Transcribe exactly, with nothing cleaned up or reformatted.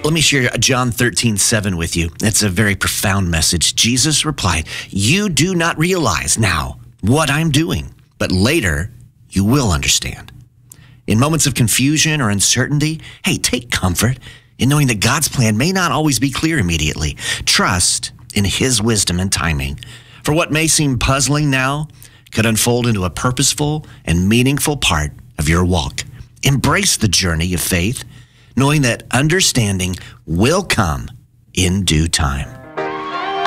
Let me share John thirteen seven with you. It's a very profound message. Jesus replied, "You do not realize now what I'm doing, but later you will understand." In moments of confusion or uncertainty, hey, take comfort in knowing that God's plan may not always be clear immediately. Trust in His wisdom and timing. For what may seem puzzling now could unfold into a purposeful and meaningful part of your walk. Embrace the journey of faith, knowing that understanding will come in due time.